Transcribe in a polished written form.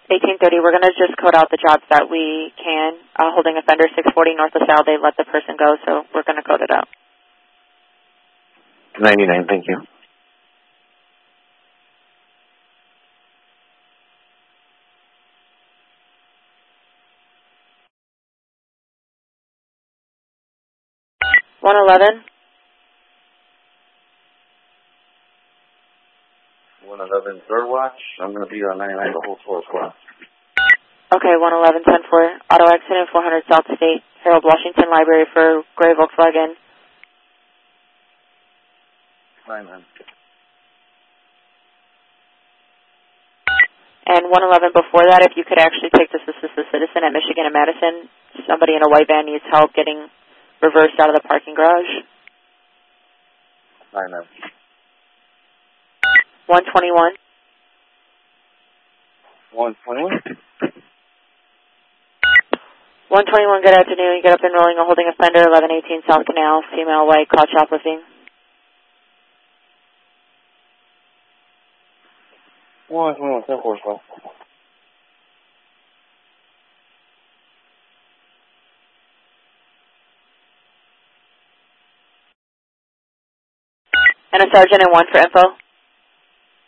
1830, we're going to just code out the jobs that we can. Holding offender 640 North LaSalle, they let the person go, so we're going to code it out. 99, thank you. $111. 111 third watch. I'm going to be on 99 the whole 12 squad. Okay, 111, 10-4. Auto accident, 400 South State. Harold Washington Library for gray Volkswagen. 9-9. And 111 before that, if you could actually take this assist a citizen at Michigan and Madison. Somebody in a white van needs help getting reversed out of the parking garage. 9-9. 121. 121. 121, good afternoon. Get up and rolling a holding offender, 1118 South Canal, female white, caught shoplifting. 121, 10-4 squad. And a sergeant and 1 for info.